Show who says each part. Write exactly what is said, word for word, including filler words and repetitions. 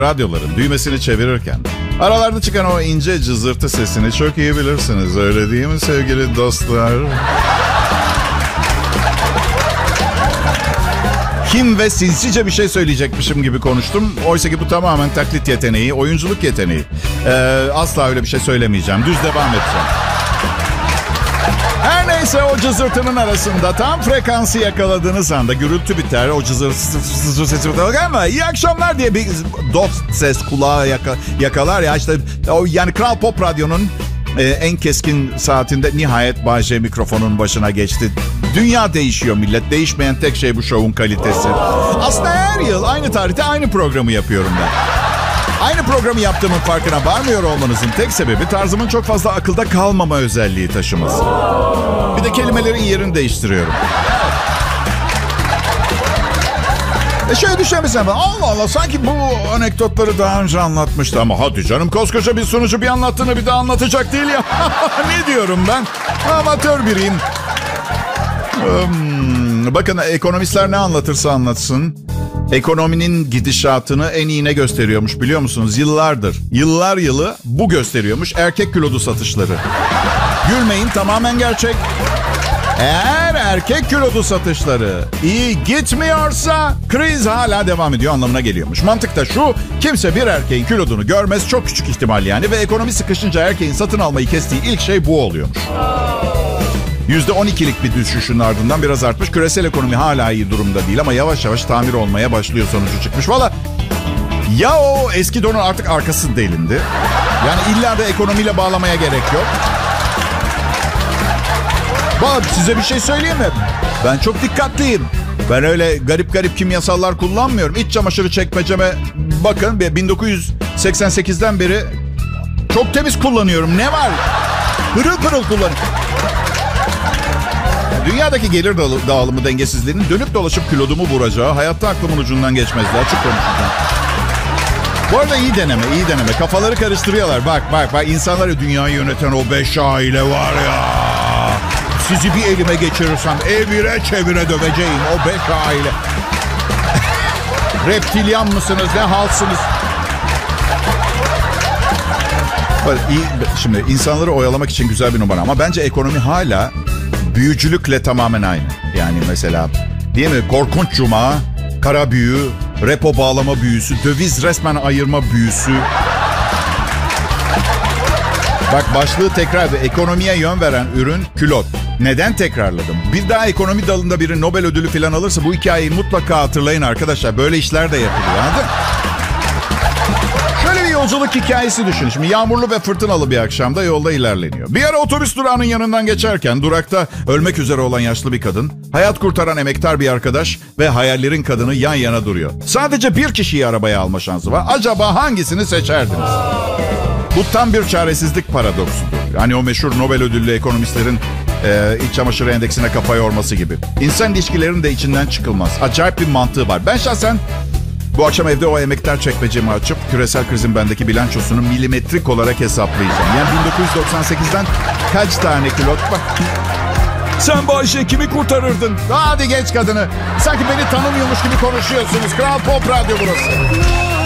Speaker 1: radyoların düğmesini çevirirken aralarda çıkan o ince cızırtı sesini çok iyi bilirsiniz. Öyle değil mi sevgili dostlar? Kim ve sinsice bir şey söyleyecekmişim gibi konuştum. Oysa ki bu tamamen taklit yeteneği, oyunculuk yeteneği. Ee, asla öyle bir şey söylemeyeceğim. Düz devam edeceğim. Her neyse, o cızırtının arasında tam frekansı yakaladığınız anda gürültü biter. O cızırtı sesi ama iyi akşamlar diye bir dost ses kulağa yaka, yakalar ya işte o, yani Kral Pop Radyo'nun e, en keskin saatinde nihayet Bay J mikrofonun başına geçti. Dünya değişiyor millet. Değişmeyen tek şey bu şovun kalitesi. Aslında her yıl aynı tarihte aynı programı yapıyorum ben. Aynı programı yaptığımın farkına varmıyor olmanızın tek sebebi tarzımın çok fazla akılda kalmama özelliği taşıması. Bir de kelimelerin yerini değiştiriyorum. E şöyle düşünmesem ben, Allah Allah sanki bu anekdotları daha önce anlatmıştı ama hadi canım, koskoca bir sunucu bir anlattığını bir daha anlatacak değil ya. Ne diyorum ben? Amatör biriyim. Hmm, bakın ekonomistler ne anlatırsa anlatsın, ekonominin gidişatını en iyi ne gösteriyormuş biliyor musunuz? Yıllardır, yıllar yılı bu gösteriyormuş: erkek kilodu satışları. Gülmeyin, tamamen gerçek. Eğer erkek kilodu satışları iyi gitmiyorsa kriz hala devam ediyor anlamına geliyormuş. Mantık da şu: kimse bir erkeğin kilodunu görmez, çok küçük ihtimal yani, ve ekonomi sıkışınca erkeğin satın almayı kestiği ilk şey bu oluyormuş. yüzde on ikilik bir düşüşün ardından biraz artmış. Küresel ekonomi hala iyi durumda değil ama yavaş yavaş tamir olmaya başlıyor sonucu çıkmış. Valla ya o eski donun artık arkası delindi. Yani illa da ekonomiyle bağlamaya gerek yok. Bak size bir şey söyleyeyim mi? Ben çok dikkatliyim. Ben öyle garip garip kimyasallar kullanmıyorum. İç çamaşırı çekmeceme bakın, bin dokuz yüz seksen sekizden beri çok temiz kullanıyorum. Ne var? Pırıl pırıl kullanıyorum. Dünyadaki gelir dağılımı dengesizliğinin dönüp dolaşıp kilodumu vuracağı hayatta aklımın ucundan geçmezdi. Açık konuşacağım. Bu arada iyi deneme, iyi deneme. Kafaları karıştırıyorlar. Bak, bak, bak. İnsanları dünyayı yöneten o beş aile var ya. Sizi bir elime geçirirsem evire çevire döveceğim o beş aile. Reptilyan mısınız, ne halsınız? Böyle iyi, şimdi insanları oyalamak için güzel bir numara ama bence ekonomi hala büyücülükle tamamen aynı. Yani mesela değil mi? Korkunç cuma, kara büyü, repo bağlama büyüsü, döviz resmen ayırma büyüsü. Bak başlığı tekrar ve ekonomiye yön veren ürün külot. Neden tekrarladım? Bir daha ekonomi dalında biri Nobel ödülü falan alırsa bu hikayeyi mutlaka hatırlayın arkadaşlar. Böyle işler de yapılıyor, anladın? Şöyle bir yolculuk hikayesi düşün. Şimdi yağmurlu ve fırtınalı bir akşamda yolda ilerleniyor. Bir ara otobüs durağının yanından geçerken durakta ölmek üzere olan yaşlı bir kadın, hayat kurtaran emektar bir arkadaş ve hayallerin kadını yan yana duruyor. Sadece bir kişiyi arabaya alma şansı var. Acaba hangisini seçerdiniz? Bu tam bir çaresizlik paradoksudur. Hani o meşhur Nobel ödüllü ekonomistlerin e, iç çamaşır endeksine kafa yorması gibi. İnsan ilişkilerinin de içinden çıkılmaz. Acayip bir mantığı var. Ben şahsen bu akşam evde o emektar çekmecemi açıp küresel krizin bendeki bilançosunu milimetrik olarak hesaplayacağım. Yani bin dokuz yüz doksan sekizden kaç tane kilot bak. Sen bu Ayşe kimi kurtarırdın? Hadi geç kadını. Sanki beni tanımıyormuş gibi konuşuyorsunuz. Kral Pop Radyo burası.